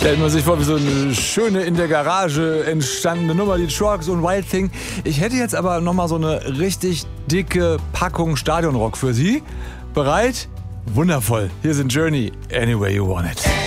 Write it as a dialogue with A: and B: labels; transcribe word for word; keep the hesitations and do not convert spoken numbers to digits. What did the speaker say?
A: Stellt man sich vor, wie so eine schöne in der Garage entstandene Nummer, die Trucks und Wild Thing. Ich hätte jetzt aber nochmal so eine richtig dicke Packung Stadionrock für Sie. Bereit? Wundervoll. Hier sind Journey, Anywhere You Want It.